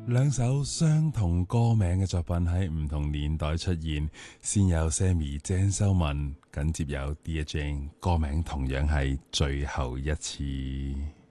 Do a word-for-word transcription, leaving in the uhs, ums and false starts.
兩首相同歌名嘅作品喺唔同年代出現，先有 Sammy 鄭秀文，緊接有 Dear Jane，歌名同樣係最後一次。